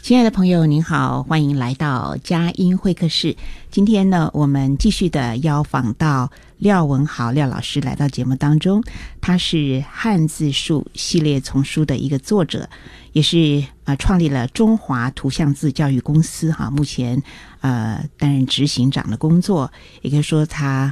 亲爱的朋友您好，欢迎来到佳音会客室。今天呢，我们继续的邀访到廖文豪廖老师来到节目当中。他是汉字树系列丛书的一个作者，也是创立了中华图像字教育公司目前担任执行长的工作。也可以说他